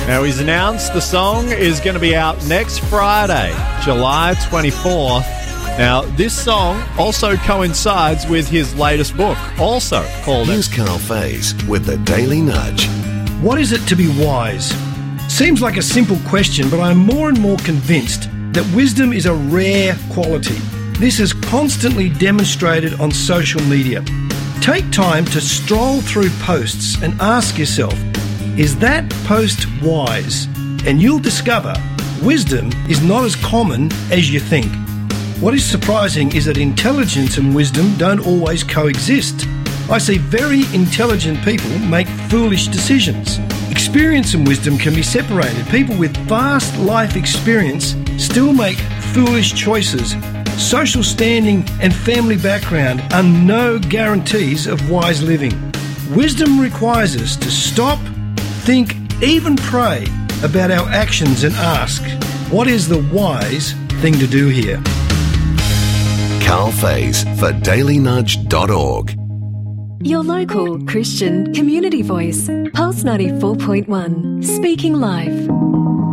Now, he's announced the song is going to be out next Friday, July 24th. Now, this song also coincides with his latest book, also called... Here's Carl Faze with the Daily Nudge. What is it to be wise? Seems like a simple question, but I'm more and more convinced that wisdom is a rare quality. This is constantly demonstrated on social media. Take time to stroll through posts and ask yourself, is that post wise? And you'll discover wisdom is not as common as you think. What is surprising is that intelligence and wisdom don't always coexist. I see very intelligent people make foolish decisions. Experience and wisdom can be separated. People with vast life experience still make foolish choices. Social standing and family background are no guarantees of wise living. Wisdom requires us to stop, think, even pray about our actions and ask, what is the wise thing to do here? Carl Faze for dailynudge.org. Your local Christian community voice, Pulse 94.1, speaking live.